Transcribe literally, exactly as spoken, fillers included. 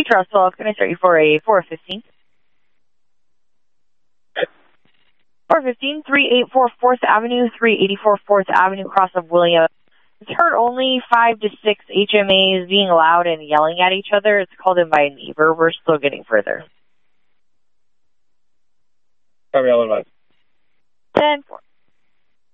Charles twelve, can I start you for a four fifteen? four fifteen, three eighty-four fourth Avenue, three eighty-four fourth Avenue, cross of William. It's heard only five to six H M As being loud and yelling at each other. It's called in by a neighbor. We're still getting further. Sorry, I'll advise. ten four.